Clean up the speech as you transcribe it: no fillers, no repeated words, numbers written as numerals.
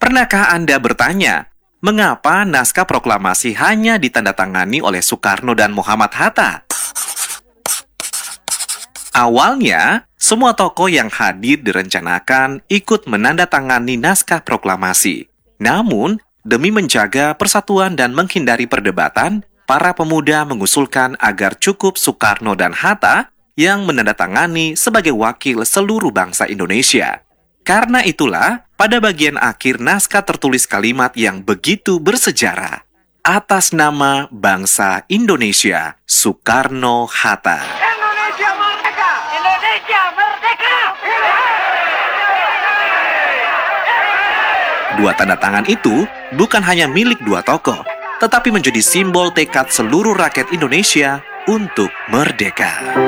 Pernahkah Anda bertanya, mengapa naskah proklamasi hanya ditandatangani oleh Soekarno dan Muhammad Hatta? Awalnya, semua tokoh yang hadir direncanakan ikut menandatangani naskah proklamasi. Namun, demi menjaga persatuan dan menghindari perdebatan, para pemuda mengusulkan agar cukup Soekarno dan Hatta yang menandatangani sebagai wakil seluruh bangsa Indonesia. Karena itulah, pada bagian akhir naskah tertulis kalimat yang begitu bersejarah. Atas nama bangsa Indonesia, Soekarno-Hatta. Indonesia merdeka! Indonesia merdeka! Dua tanda tangan itu bukan hanya milik dua tokoh, tetapi menjadi simbol tekad seluruh rakyat Indonesia untuk merdeka.